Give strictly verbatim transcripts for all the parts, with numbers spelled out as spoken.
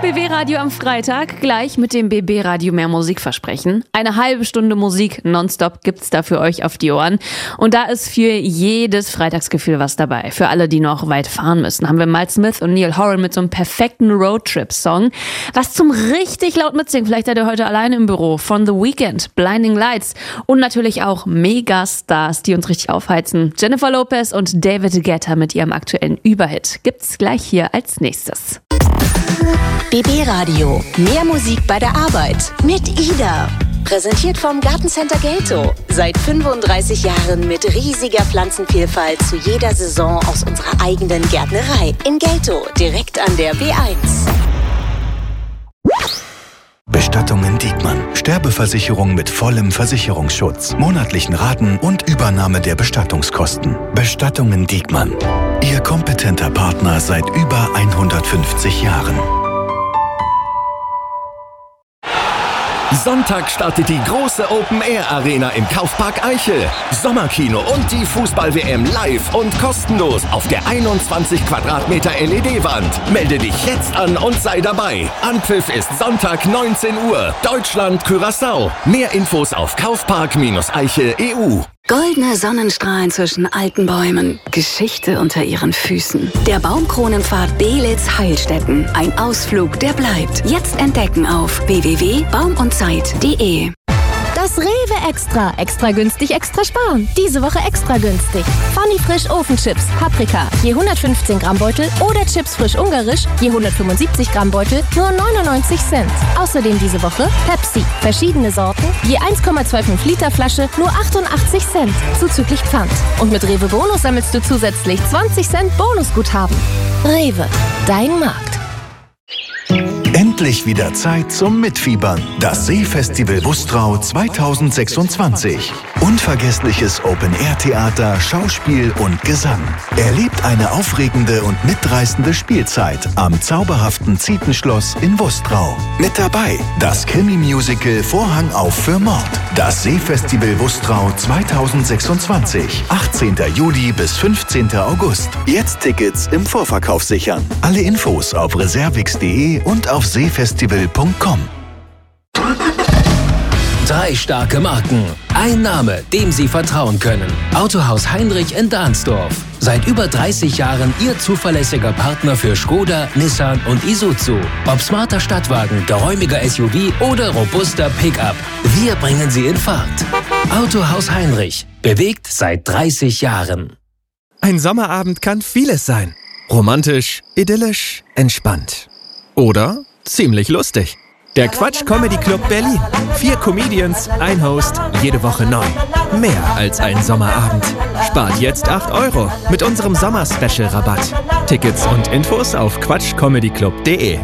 B W-Radio am Freitag, gleich mit dem B B-Radio mehr Musikversprechen. Eine halbe Stunde Musik nonstop gibt's da für euch auf die Ohren. Und da ist für jedes Freitagsgefühl was dabei. Für alle, die noch weit fahren müssen, haben wir Miles Smith und Neil Horan mit so einem perfekten Roadtrip-Song. Was zum richtig laut mitsingen, vielleicht seid ihr heute alleine im Büro, von The Weeknd, Blinding Lights. Und natürlich auch Megastars, die uns richtig aufheizen. Jennifer Lopez und David Guetta mit ihrem aktuellen Überhit. Gibt's gleich hier als nächstes. B B-Radio. Mehr Musik bei der Arbeit. Mit Ida. Präsentiert vom Gartencenter Gelto. Seit fünfunddreißig Jahren mit riesiger Pflanzenvielfalt zu jeder Saison aus unserer eigenen Gärtnerei. In Gelto, direkt an der B eins. Bestattungen Diekmann. Sterbeversicherung mit vollem Versicherungsschutz, monatlichen Raten und Übernahme der Bestattungskosten. Bestattungen Diekmann. Ihr kompetenter Partner seit über hundertfünfzig Jahren. Sonntag startet die große Open-Air-Arena im Kaufpark Eichel. Sommerkino und die Fußball-W M live und kostenlos auf der einundzwanzig Quadratmeter L E D-Wand. Melde dich jetzt an und sei dabei. Anpfiff ist Sonntag neunzehn Uhr. Deutschland, Curaçao. Mehr Infos auf kaufpark Eichel punkt e u. Goldene Sonnenstrahlen zwischen alten Bäumen, Geschichte unter ihren Füßen. Der Baumkronenpfad Belitz Heilstätten. Ein Ausflug, der bleibt. Jetzt entdecken auf w w w punkt baum und zeit punkt de. Das Rewe Extra. Extra günstig, extra sparen. Diese Woche extra günstig. Funny Frisch Ofenchips, Paprika, je hundertfünfzehn Gramm Beutel oder Chips Frisch Ungarisch, je hundertfünfundsiebzig Gramm Beutel, nur neunundneunzig Cent. Außerdem diese Woche Pepsi, verschiedene Sorten, je eins Komma fünfundzwanzig Liter Flasche, nur achtundachtzig Cent, zuzüglich Pfand. Und mit Rewe Bonus sammelst du zusätzlich zwanzig Cent Bonusguthaben. Rewe, dein Markt. Endlich wieder Zeit zum Mitfiebern. Das Seefestival Wustrau zweitausendsechsundzwanzig. Unvergessliches Open-Air-Theater, Schauspiel und Gesang. Erlebt eine aufregende und mitreißende Spielzeit am zauberhaften Zietenschloss in Wustrau. Mit dabei das Krimi-Musical Vorhang auf für Mord. Das Seefestival Wustrau zweitausendsechsundzwanzig. achtzehnten Juli bis fünfzehnten August. Jetzt Tickets im Vorverkauf sichern. Alle Infos auf reservix punkt de und auf seefestival punkt com. Drei starke Marken. Ein Name, dem Sie vertrauen können. Autohaus Heinrich in Dahnsdorf. Seit über dreißig Jahren Ihr zuverlässiger Partner für Skoda, Nissan und Isuzu. Ob smarter Stadtwagen, geräumiger S U V oder robuster Pickup. Wir bringen Sie in Fahrt. Autohaus Heinrich. Bewegt seit dreißig Jahren. Ein Sommerabend kann vieles sein. Romantisch, idyllisch, entspannt. Oder ziemlich lustig. Der Quatsch Comedy Club Berlin. Vier Comedians, ein Host, jede Woche neu. Mehr als ein Sommerabend. Spart jetzt acht Euro mit unserem Sommer-Special-Rabatt. Tickets und Infos auf quatsch comedy club punkt de.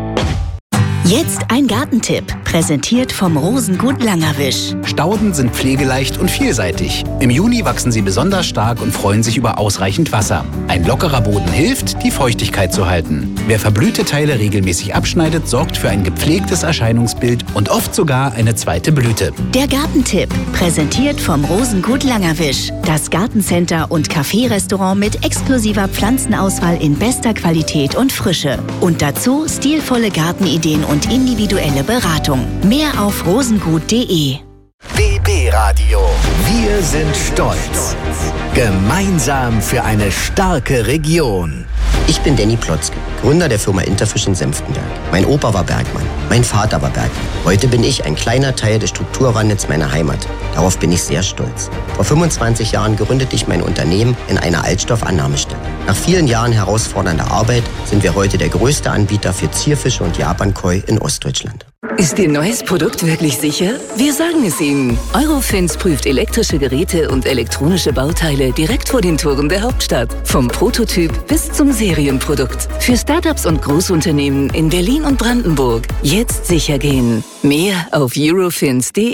Jetzt ein Gartentipp, präsentiert vom Rosengut Langerwisch. Stauden sind pflegeleicht und vielseitig. Im Juni wachsen sie besonders stark und freuen sich über ausreichend Wasser. Ein lockerer Boden hilft, die Feuchtigkeit zu halten. Wer verblühte Teile regelmäßig abschneidet, sorgt für ein gepflegtes Erscheinungsbild und oft sogar eine zweite Blüte. Der Gartentipp, präsentiert vom Rosengut Langerwisch. Das Gartencenter und Café-Restaurant mit exklusiver Pflanzenauswahl in bester Qualität und Frische. Und dazu stilvolle Gartenideen und individuelle Beratung. Mehr auf rosengut punkt de. B B-Radio. Wir sind stolz. Gemeinsam für eine starke Region. Ich bin Danny Plotzke, Gründer der Firma Interfish in Senftenberg. Mein Opa war Bergmann, mein Vater war Bergmann. Heute bin ich ein kleiner Teil des Strukturwandels meiner Heimat. Darauf bin ich sehr stolz. Vor fünfundzwanzig Jahren gründete ich mein Unternehmen in einer Altstoffannahmestelle. Nach vielen Jahren herausfordernder Arbeit sind wir heute der größte Anbieter für Zierfische und Japankoi in Ostdeutschland. Ist Ihr neues Produkt wirklich sicher? Wir sagen es Ihnen. Eurofins prüft elektrische Geräte und elektronische Bauteile direkt vor den Toren der Hauptstadt. Vom Prototyp bis zum Serienprodukt. Für Startups und Großunternehmen in Berlin und Brandenburg. Jetzt sicher gehen. Mehr auf eurofins punkt de.